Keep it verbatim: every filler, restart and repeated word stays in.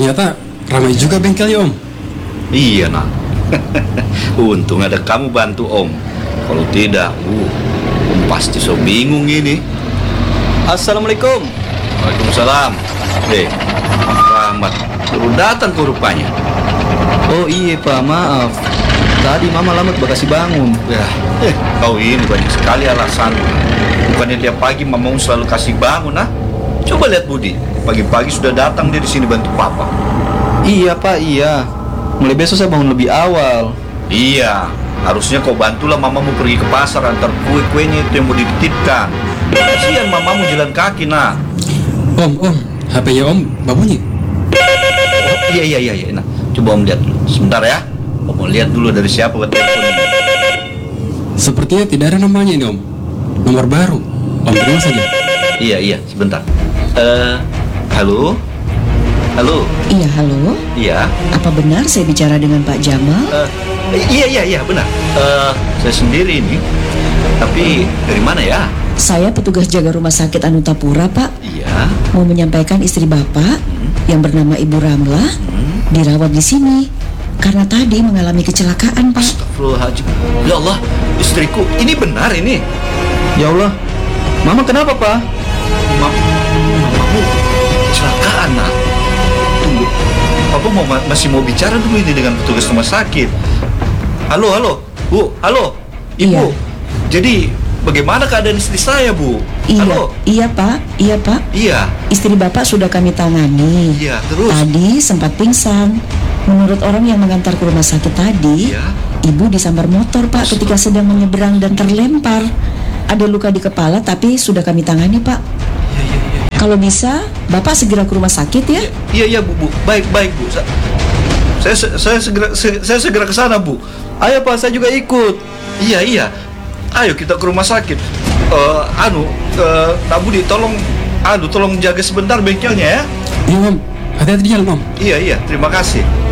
Ternyata ramai juga bengkelnya, Om. Iya, nak. Untung ada kamu bantu, Om. Kalau tidak, uh, Om pasti so bingung ini. Assalamualaikum. Waalaikumsalam. Eh, Rahmat, baru datang ke rupanya. Oh iya Pak, maaf. Tadi Mama lambat bekasi bangun. Ya, eh, kau ini banyak sekali alasan. Bukannya tiap pagi Mamamu selalu kasih bangun, nah? Coba lihat Budi, pagi-pagi sudah datang dia di sini bantu Papa. Iya Pak, iya. Mulai besok saya bangun lebih awal. Iya, harusnya kau bantulah Mamamu pergi ke pasar antar kue-kuenya itu yang mau dititipkan. Kasihan Mamamu jalan kaki, nah. Om, Om, H P-nya Om babunyi. Oh, iya, iya, iya, iya. Nah, coba Om lihat dulu. Sebentar ya. Om mau lihat dulu dari siapa buat telepon ini. Sepertinya tidak ada namanya ini, Om. Nomor baru. Om terima saja. Iya, iya, sebentar. Eh, halo? Halo? Iya, halo. Iya. Apa benar saya bicara dengan Pak Jamal? Eh, iya, iya, iya, benar. Eh, saya sendiri ini. Tapi dari mana ya? Saya petugas jaga rumah sakit Anutapura, Pak. Iya. Mau menyampaikan istri Bapak hmm. yang bernama Ibu Ramla hmm. dirawat di sini karena tadi mengalami kecelakaan, Pak. Astagfirullahaladzim. Ya Allah, istriku, ini benar ini. Ya Allah, Mama kenapa Pak? Mam, mamamu kecelakaan, nak. Tunggu, Papa mau masih mau bicara dulu ini dengan petugas rumah sakit. Halo, halo, Bu, halo, Ibu. Iya. Jadi bagaimana keadaan istri saya, Bu? Iya, Halo. iya Pak, iya Pak. Iya. Istri Bapak sudah kami tangani. Iya, terus? Tadi sempat pingsan. Menurut orang yang mengantar ke rumah sakit tadi, Iya. Ibu disambar motor Pak ketika sedang menyeberang dan terlempar. Ada luka di kepala tapi sudah kami tangani, Pak. Iya, iya, iya. Kalau bisa, Bapak segera ke rumah sakit ya. Iya, iya, Bu, Bu. Baik, baik, Bu. Sa- Saya saya segera saya, saya segera ke sana, Bu. Ayo Pak, saya juga ikut. Iya, iya. Ayo kita ke rumah sakit. Eh, anu, uh, Nak Budi, tolong anu, tolong jaga sebentar bengkelnya ya. Iya, Om. Hati-hati di jalan, Om. Iya, iya. Terima kasih.